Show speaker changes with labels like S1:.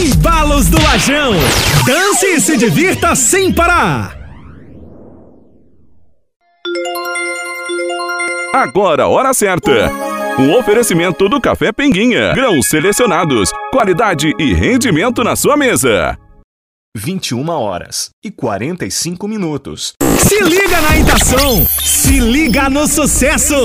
S1: Embalos do Lajão. Dance e se divirta sem parar.
S2: Agora, hora certa. Um oferecimento do Café Pinguinha. Grãos selecionados, qualidade e rendimento na sua mesa.
S3: 21h45.
S1: Se liga na Itação. Se liga no sucesso.